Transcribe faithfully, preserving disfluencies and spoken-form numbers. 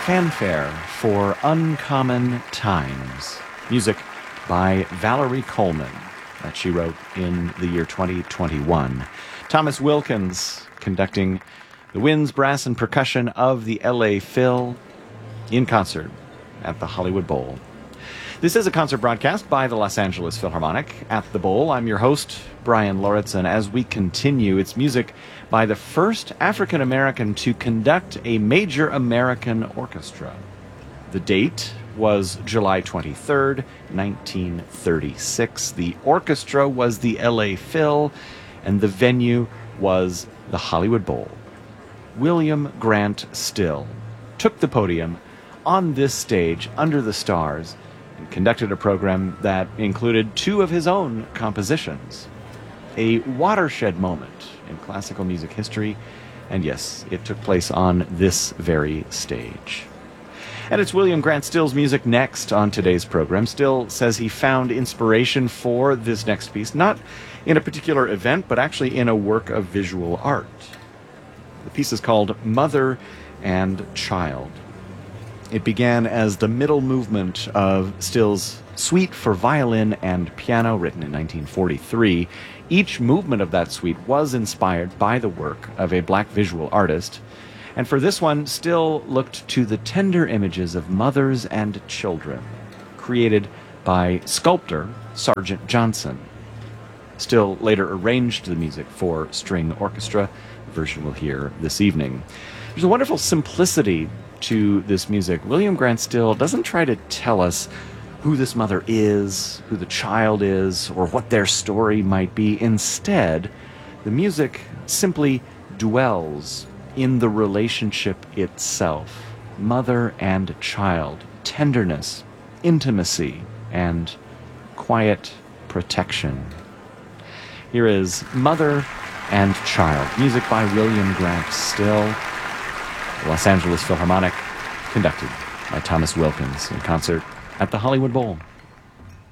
Fanfare for Uncommon Times, music by Valerie Coleman that she wrote in the year twenty twenty-one. Thomas Wilkins conducting the winds, brass, and percussion of the L A Phil in concert at the Hollywood Bowl. This is a concert broadcast by the Los Angeles Philharmonic at the Bowl. I'm your host, Brian Loritz, and as we continue, it's music by the first African-American to conduct a major American orchestra. The date was July twenty-third, nineteen thirty-six. The orchestra was the L A Phil, and the venue was the Hollywood Bowl. William Grant Still took the podium on this stage under the stars and conducted a program that included two of his own compositions. A watershed moment in classical music history, and yes, it took place on this very stage. And it's William Grant Still's music next on today's program. Still says he found inspiration for this next piece, not in a particular event, but actually in a work of visual art. The piece is called Mother and Child. It began as the middle movement of Still's suite for violin and piano, written in nineteen forty-three. Each movement of that suite was inspired by the work of a black visual artist. And for this one, Still looked to the tender images of mothers and children, created by sculptor Sargent Johnson. Still later arranged the music for string orchestra, the version we'll hear this evening. There's a wonderful simplicity to this music. William Grant Still doesn't try to tell us who this mother is, who the child is, or what their story might be. Instead, the music simply dwells in the relationship itself. Mother and child, tenderness, intimacy, and quiet protection. Here is Mother and Child, music by William Grant Still, Los Angeles Philharmonic, conducted by Thomas Wilkins in concert at the Hollywood Bowl.